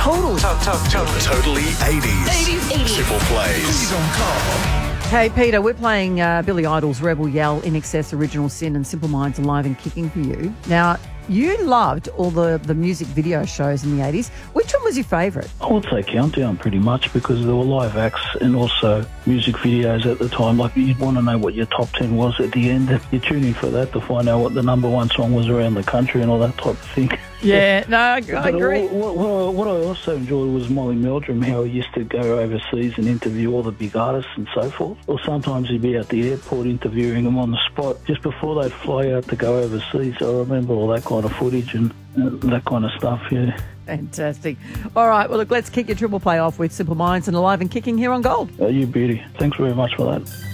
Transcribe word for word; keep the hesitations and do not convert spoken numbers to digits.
Total. To- to- to- Totally eighties. eighties, eighties. Triple plays. Please on call. Hey, Peter, we're playing uh, Billy Idol's Rebel Yell, In Excess, Original Sin and Simple Minds Alive and Kicking for you. Now, you loved all the, the music video shows in the eighties. Which one was your favourite? I would say Countdown pretty much because there were live acts and also music videos at the time. Like you'd want to know what your top ten was at the end. You tune in for that to find out what the number one song was around the country and all that type of thing. Yeah, no, I, I But agree. What, what, I- what I also enjoyed was Molly Meldrum, how he used to go overseas and interview all the big artists and so forth. Or sometimes he'd be at the airport interviewing them on the spot just before they'd fly out to go overseas. I remember all that kind of footage and uh, that kind of stuff, yeah. Fantastic. All right, well, look, let's kick your triple play off with Simple Minds and Alive and Kicking here on Gold. Uh, you beauty. Thanks very much for that.